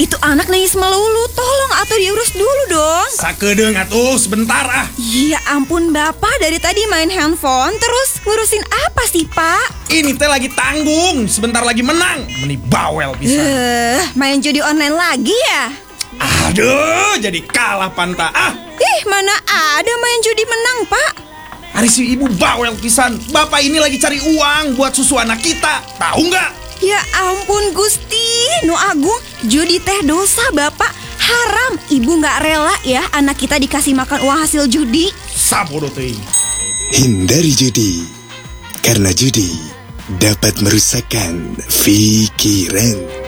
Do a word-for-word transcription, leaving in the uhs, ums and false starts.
itu anak nangis melulu. Tolong atuh diurus dulu dong. Sakedeung atuh sebentar ah. Ya ampun Bapak, dari tadi main handphone terus ngurusin apa sih Pak? Ini teh lagi tanggung, sebentar lagi menang. Meni bawel pisan. Eh, main judi online lagi ya? Aduh, jadi kalah Panta. Ah, Ih, mana ada main judi menang Pak? hari si ibu bawel pisan. Bapak ini lagi cari uang buat susu anak kita. Tahu nggak? Ya ampun Gusti, nu agung, judi teh dosa Bapak. Haram, ibu nggak rela ya anak kita dikasih makan uang hasil judi. Sabodo teuing. Hindari judi, karena judi dapat merusakkan pikiran.